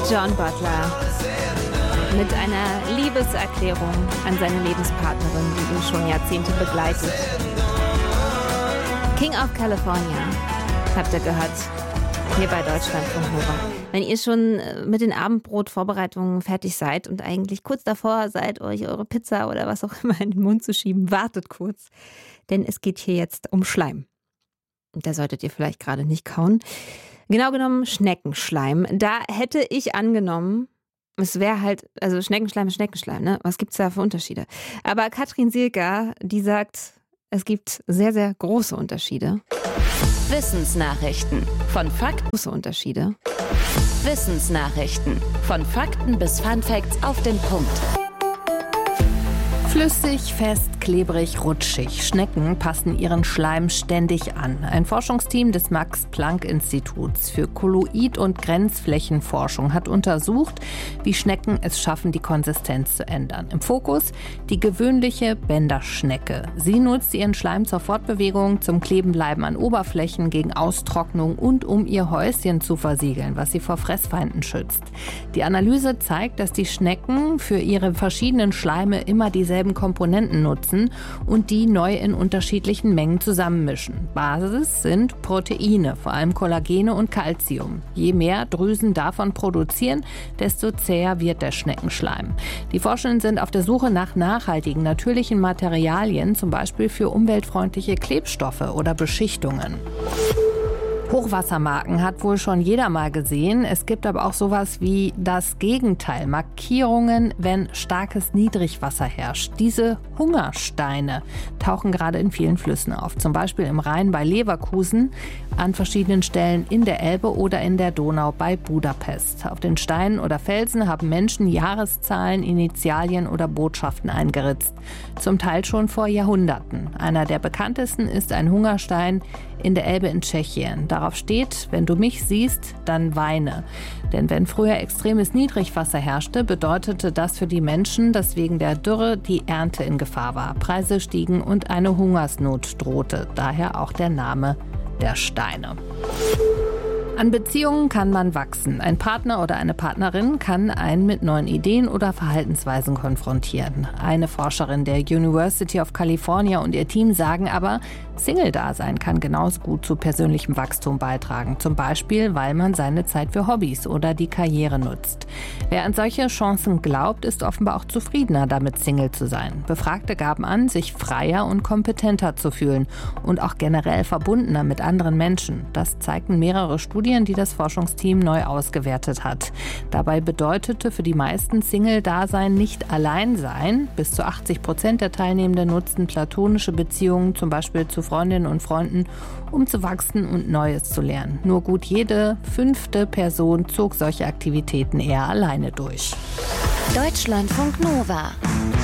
John Butler mit einer Liebeserklärung an seine Lebenspartnerin, die ihn schon Jahrzehnte begleitet. King of California, habt ihr gehört, hier bei Deutschlandfunk Nova. Wenn ihr schon mit den Abendbrotvorbereitungen fertig seid und eigentlich kurz davor seid, euch eure Pizza oder was auch immer in den Mund zu schieben, wartet kurz, denn es geht hier jetzt um Schleim. Da solltet ihr vielleicht gerade nicht kauen. Genau genommen Schneckenschleim. Da hätte ich angenommen, es wäre halt, also Schneckenschleim ist Schneckenschleim, ne? Was gibt's da für Unterschiede? Aber Katrin Sielker, die sagt, es gibt sehr, sehr große Unterschiede. Wissensnachrichten. Von Fakten. Große Unterschiede. Wissensnachrichten. Von Fakten bis Funfacts auf den Punkt. Flüssig, fest, klebrig, rutschig. Schnecken passen ihren Schleim ständig an. Ein Forschungsteam des Max-Planck-Instituts für Kolloid- und Grenzflächenforschung hat untersucht, wie Schnecken es schaffen, die Konsistenz zu ändern. Im Fokus die gewöhnliche Bänderschnecke. Sie nutzt ihren Schleim zur Fortbewegung, zum Klebenbleiben an Oberflächen, gegen Austrocknung und um ihr Häuschen zu versiegeln, was sie vor Fressfeinden schützt. Die Analyse zeigt, dass die Schnecken für ihre verschiedenen Schleime immer dieselben Komponenten nutzen und die neu in unterschiedlichen Mengen zusammenmischen. Basis sind Proteine, vor allem Kollagene und Calcium. Je mehr Drüsen davon produzieren, desto zäher wird der Schneckenschleim. Die Forschenden sind auf der Suche nach nachhaltigen, natürlichen Materialien, zum Beispiel für umweltfreundliche Klebstoffe oder Beschichtungen. Hochwassermarken hat wohl schon jeder mal gesehen. Es gibt aber auch sowas wie das Gegenteil. Markierungen, wenn starkes Niedrigwasser herrscht. Diese Hungersteine tauchen gerade in vielen Flüssen auf. Zum Beispiel im Rhein bei Leverkusen, an verschiedenen Stellen in der Elbe oder in der Donau bei Budapest. Auf den Steinen oder Felsen haben Menschen Jahreszahlen, Initialien oder Botschaften eingeritzt. Zum Teil schon vor Jahrhunderten. Einer der bekanntesten ist ein Hungerstein in der Elbe in Tschechien. Darauf steht: Wenn du mich siehst, dann weine. Denn wenn früher extremes Niedrigwasser herrschte, bedeutete das für die Menschen, dass wegen der Dürre die Ernte in Gefahr war. Preise stiegen und eine Hungersnot drohte. Daher auch der Name der Steine. An Beziehungen kann man wachsen. Ein Partner oder eine Partnerin kann einen mit neuen Ideen oder Verhaltensweisen konfrontieren. Eine Forscherin der University of California und ihr Team sagen aber, Single-Dasein kann genauso gut zu persönlichem Wachstum beitragen. Zum Beispiel, weil man seine Zeit für Hobbys oder die Karriere nutzt. Wer an solche Chancen glaubt, ist offenbar auch zufriedener damit, Single zu sein. Befragte gaben an, sich freier und kompetenter zu fühlen und auch generell verbundener mit anderen Menschen. Das zeigten mehrere Studien, die das Forschungsteam neu ausgewertet hat. Dabei bedeutete für die meisten Single-Dasein nicht allein sein. Bis zu 80% der Teilnehmenden nutzten platonische Beziehungen, zum Beispiel zu Freundinnen und Freunden, um zu wachsen und Neues zu lernen. Nur gut jede 5. Person zog solche Aktivitäten eher alleine durch. Deutschlandfunk Nova.